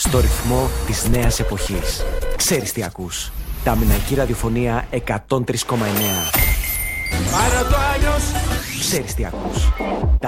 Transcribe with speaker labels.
Speaker 1: στο ρυθμό της νέας εποχής. Ξέρεις τι ακούς. Ταμιναϊκή ραδιοφωνία 103,9. Ξέρεις τι ακούς.